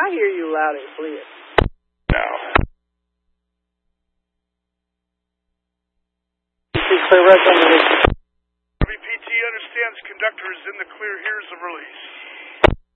I hear you loud and clear. Now. Clear right on the list. WPT understands conductor is in the clear. Here's the release.